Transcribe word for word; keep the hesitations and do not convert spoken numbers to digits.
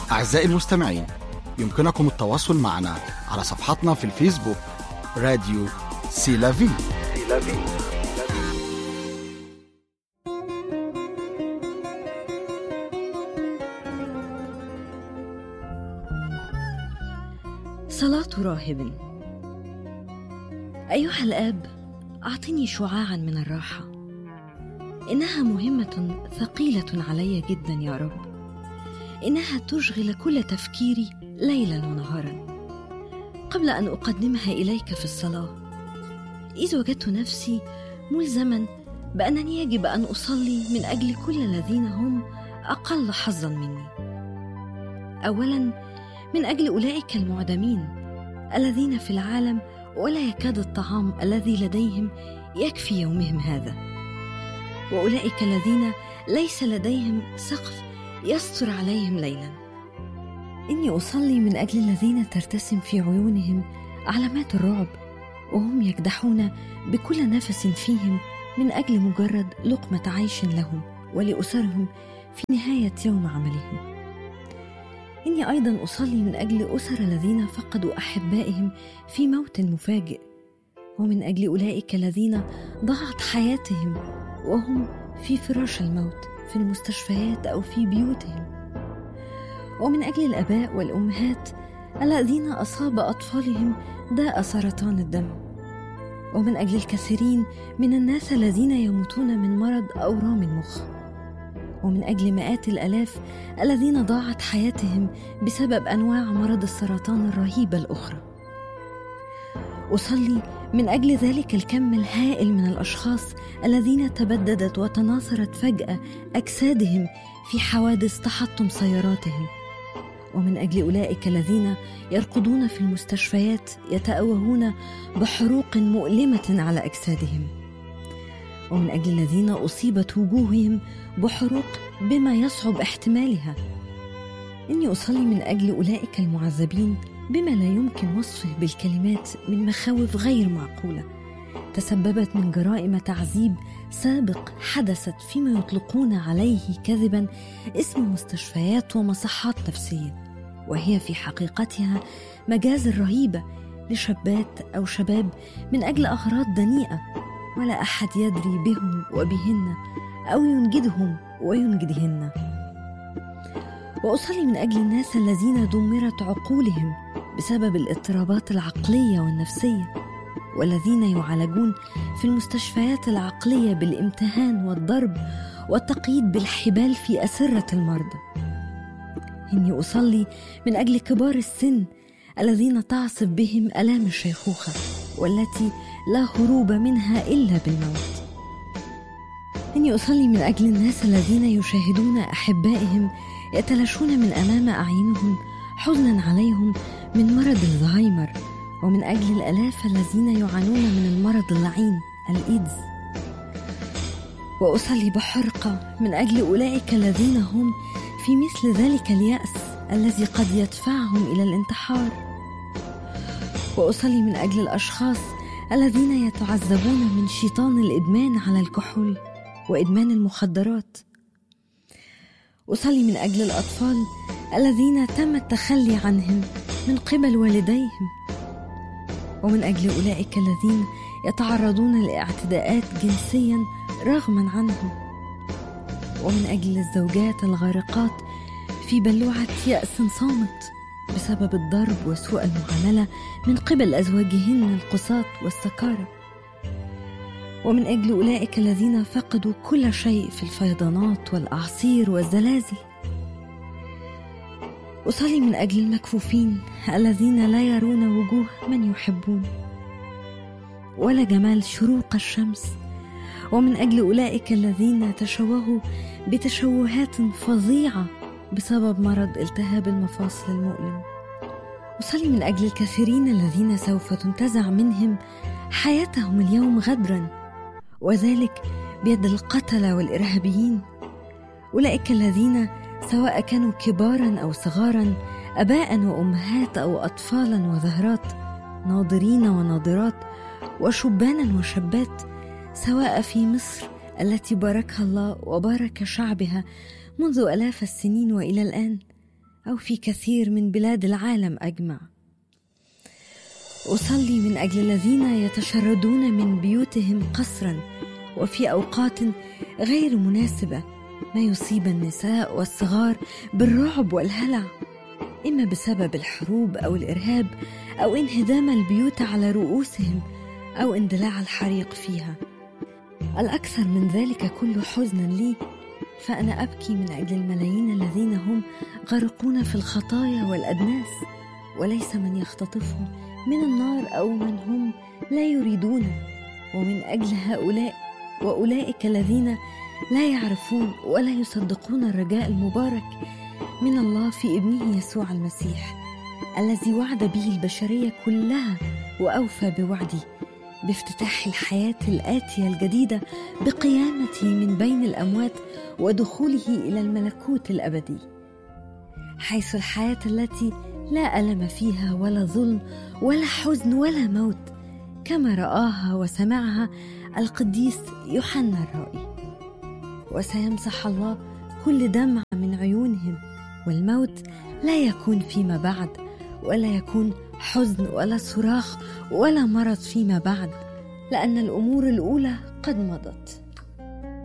أعزائي المستمعين، يمكنكم التواصل معنا على صفحتنا في الفيسبوك راديو سيلافي. صلاة راهب. أيها الآب، أعطني شعاعا من الراحة، إنها مهمة ثقيلة علي جدا يا رب، إنها تشغل كل تفكيري ليلا ونهارا. قبل أن أقدمها إليك في الصلاة، إذ وجدت نفسي ملزما بأنني يجب أن أصلي من أجل كل الذين هم أقل حظا مني. أولا من أجل أولئك المعدمين الذين في العالم ولا يكاد الطعام الذي لديهم يكفي يومهم هذا، وأولئك الذين ليس لديهم سقف يستر عليهم ليلا. إني أصلي من أجل الذين ترتسم في عيونهم علامات الرعب، وهم يكدحون بكل نفس فيهم من أجل مجرد لقمة عيش لهم ولأسرهم في نهاية يوم عملهم. إني أيضا أصلي من أجل أسر الذين فقدوا أحبائهم في موت مفاجئ، ومن أجل أولئك الذين ضاعت حياتهم وهم في فراش الموت في المستشفيات أو في بيوتهم، ومن أجل الآباء والأمهات الذين أصاب أطفالهم داء سرطان الدم، ومن أجل الكثيرين من الناس الذين يموتون من مرض أورام المخ، ومن أجل مئات الآلاف الذين ضاعت حياتهم بسبب أنواع مرض السرطان الرهيبة الأخرى. أصلي من أجل ذلك الكم الهائل من الأشخاص الذين تبددت وتناثرت فجأة أجسادهم في حوادث تحطم سياراتهم، ومن أجل أولئك الذين يرقدون في المستشفيات يتأوهون بحروق مؤلمة على أجسادهم، ومن أجل الذين أصيبت وجوههم بحروق بما يصعب احتمالها. إني أصلي من أجل أولئك المعذبين بما لا يمكن وصفه بالكلمات من مخاوف غير معقولة تسببت من جرائم تعذيب سابق حدثت فيما يطلقون عليه كذبا اسم مستشفيات ومصحات نفسية، وهي في حقيقتها مجاز رهيبة لشابات أو شباب من أجل أغراض دنيئة ولا أحد يدري بهم وبهن أو ينجدهم وينجدهن. وأصلي من أجل الناس الذين دمرت عقولهم بسبب الاضطرابات العقلية والنفسية، والذين يعالجون في المستشفيات العقلية بالامتهان والضرب والتقييد بالحبال في أسرة المرضى. إني أصلي من أجل كبار السن الذين تعصف بهم آلام الشيخوخة والتي لا هروب منها إلا بالموت. إني أصلي من أجل الناس الذين يشاهدون أحبائهم يتلاشون من أمام أعينهم حزنا عليهم من مرض الزهايمر، ومن أجل الآلاف الذين يعانون من المرض اللعين الإيدز. وأصلي بحرقة من أجل أولئك الذين هم في مثل ذلك اليأس الذي قد يدفعهم إلى الانتحار. وأصلي من أجل الأشخاص الذين يتعذبون من شيطان الإدمان على الكحول وإدمان المخدرات. أصلي من أجل الأطفال الذين تم التخلي عنهم من قبل والديهم، ومن أجل أولئك الذين يتعرضون لاعتداءات جنسيا رغما عنهم، ومن أجل الزوجات الغارقات في بلوعة يأس صامت بسبب الضرب وسوء المعاملة من قبل أزواجهن القساط والسكارى، ومن أجل أولئك الذين فقدوا كل شيء في الفيضانات والأعاصير والزلازل. أصلي من أجل المكفوفين الذين لا يرون وجوه من يحبون ولا جمال شروق الشمس، ومن أجل أولئك الذين تشوهوا بتشوهات فظيعة بسبب مرض التهاب المفاصل المؤلم. أصلي من أجل الكثيرين الذين سوف تنتزع منهم حياتهم اليوم غدرا، وذلك بيد القتلة والإرهابيين. أولئك الذين سواء كانوا كبارا أو صغارا، أباء وأمهات أو أطفالا وزهرات، ناظرين وناظرات، وشبانا وشابات، سواء في مصر التي باركها الله وبارك شعبها منذ آلاف السنين وإلى الآن، أو في كثير من بلاد العالم أجمع. أصلي من أجل الذين يتشردون من بيوتهم قسرا وفي أوقات غير مناسبة، ما يصيب النساء والصغار بالرعب والهلع، إما بسبب الحروب أو الإرهاب أو انهدام البيوت على رؤوسهم أو اندلاع الحريق فيها. الأكثر من ذلك كله حزنا لي، فأنا أبكي من أجل الملايين الذين هم غرقون في الخطايا والأدناس، وليس من يختطفهم من النار أو من هم لا يريدون، ومن أجل هؤلاء وأولئك الذين لا يعرفون ولا يصدقون الرجاء المبارك من الله في ابنه يسوع المسيح، الذي وعد به البشرية كلها وأوفى بوعده بافتتاح الحياة الآتية الجديدة بقيامته من بين الأموات ودخوله إلى الملكوت الأبدي، حيث الحياة التي لا ألم فيها ولا ظلم ولا حزن ولا موت، كما رآها وسمعها القديس يوحنا الرائي. وسيمسح الله كل دمع من عيونهم، والموت لا يكون فيما بعد، ولا يكون حزن ولا صراخ ولا مرض فيما بعد، لأن الأمور الأولى قد مضت.